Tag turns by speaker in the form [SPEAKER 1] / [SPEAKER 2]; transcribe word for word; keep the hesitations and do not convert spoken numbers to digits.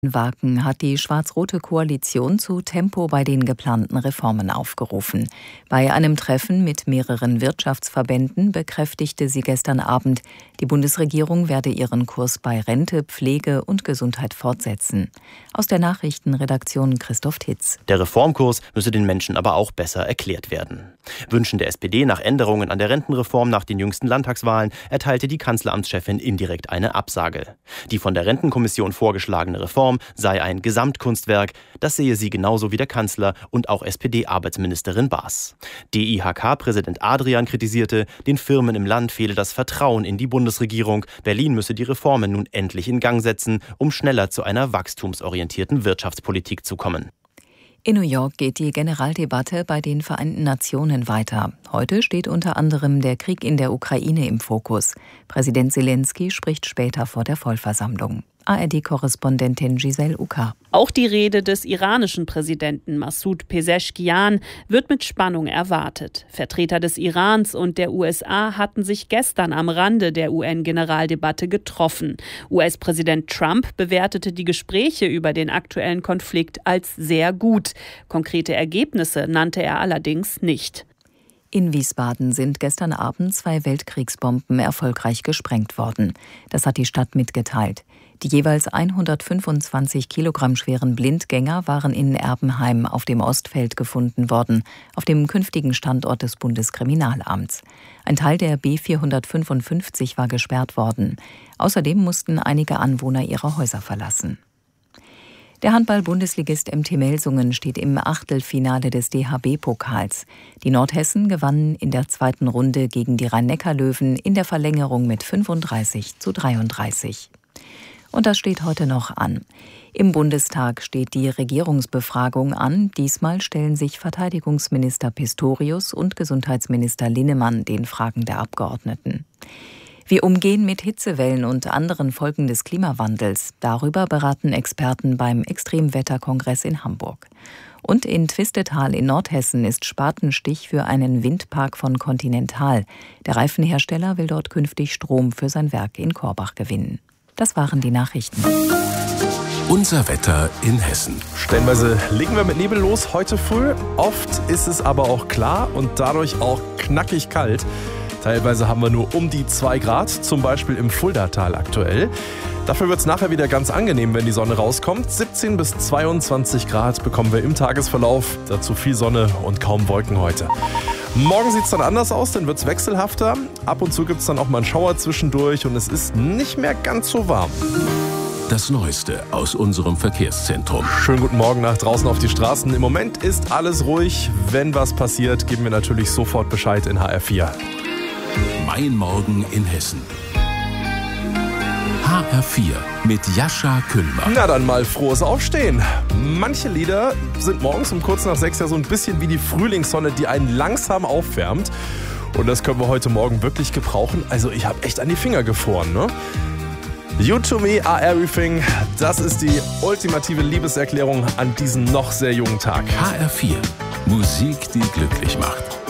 [SPEAKER 1] Wagen hat die schwarz-rote Koalition zu Tempo bei den geplanten Reformen aufgerufen. Bei einem Treffen mit mehreren Wirtschaftsverbänden bekräftigte sie gestern Abend, die Bundesregierung werde ihren Kurs bei Rente, Pflege und Gesundheit fortsetzen. Aus der Nachrichtenredaktion Christoph Titz.
[SPEAKER 2] Der Reformkurs müsse den Menschen aber auch besser erklärt werden. Wünschen der S P D nach Änderungen an der Rentenreform nach den jüngsten Landtagswahlen, erteilte die Kanzleramtschefin indirekt eine Absage. Die von der Rentenkommission vorgeschlagene Reform sei ein Gesamtkunstwerk, das sehe sie genauso wie der Kanzler und auch S P D-Arbeitsministerin Baas. D I H K-Präsident Adrian kritisierte, den Firmen im Land fehle das Vertrauen in die Bundesregierung. Berlin müsse die Reformen nun endlich in Gang setzen, um schneller zu einer wachstumsorientierten Wirtschaftspolitik zu kommen.
[SPEAKER 1] In New York geht die Generaldebatte bei den Vereinten Nationen weiter. Heute steht unter anderem der Krieg in der Ukraine im Fokus. Präsident Zelensky spricht später vor der Vollversammlung. A R D-Korrespondentin Giselle Uka.
[SPEAKER 3] Auch die Rede des iranischen Präsidenten Massoud Pezeshkian wird mit Spannung erwartet. Vertreter des Irans und der U S A hatten sich gestern am Rande der U N-Generaldebatte getroffen. U S-Präsident Trump bewertete die Gespräche über den aktuellen Konflikt als sehr gut. Konkrete Ergebnisse nannte er allerdings nicht.
[SPEAKER 1] In Wiesbaden sind gestern Abend zwei Weltkriegsbomben erfolgreich gesprengt worden. Das hat die Stadt mitgeteilt. Die jeweils hundertfünfundzwanzig Kilogramm schweren Blindgänger waren in Erbenheim auf dem Ostfeld gefunden worden, auf dem künftigen Standort des Bundeskriminalamts. Ein Teil der B vierhundertfünfundfünfzig war gesperrt worden. Außerdem mussten einige Anwohner ihre Häuser verlassen. Der Handball-Bundesligist M T Melsungen steht im Achtelfinale des D H B-Pokals. Die Nordhessen gewannen in der zweiten Runde gegen die Rhein-Neckar-Löwen in der Verlängerung mit fünfunddreißig zu dreiunddreißig. Und das steht heute noch an. Im Bundestag steht die Regierungsbefragung an. Diesmal stellen sich Verteidigungsminister Pistorius und Gesundheitsminister Linnemann den Fragen der Abgeordneten. Wir umgehen mit Hitzewellen und anderen Folgen des Klimawandels. Darüber beraten Experten beim Extremwetterkongress in Hamburg. Und in Twistetal in Nordhessen ist Spatenstich für einen Windpark von Continental. Der Reifenhersteller will dort künftig Strom für sein Werk in Korbach gewinnen. Das waren die Nachrichten.
[SPEAKER 4] Unser Wetter in Hessen.
[SPEAKER 5] Stellenweise legen wir mit Nebel los heute früh. Oft ist es aber auch klar und dadurch auch knackig kalt. Teilweise haben wir nur um die zwei Grad, zum Beispiel im Fuldatal aktuell. Dafür wird es nachher wieder ganz angenehm, wenn die Sonne rauskommt. siebzehn bis zweiundzwanzig Grad bekommen wir im Tagesverlauf. Dazu viel Sonne und kaum Wolken heute. Morgen sieht es dann anders aus, dann wird es wechselhafter. Ab und zu gibt es dann auch mal einen Schauer zwischendurch und es ist nicht mehr ganz so warm.
[SPEAKER 4] Das Neueste aus unserem Verkehrszentrum.
[SPEAKER 5] Schönen guten Morgen nach draußen auf die Straßen. Im Moment ist alles ruhig. Wenn was passiert, geben wir natürlich sofort Bescheid in H R vier.
[SPEAKER 4] Mein Morgen in Hessen. H R vier mit Jascha Kühlmann.
[SPEAKER 5] Na dann mal frohes Aufstehen. Manche Lieder sind morgens um kurz nach sechs ja so ein bisschen wie die Frühlingssonne, die einen langsam aufwärmt. Und das können wir heute Morgen wirklich gebrauchen. Also ich habe echt an die Finger gefroren, ne? You to me are everything. Das ist die ultimative Liebeserklärung an diesem noch sehr jungen Tag.
[SPEAKER 4] H R vier. Musik, die glücklich macht.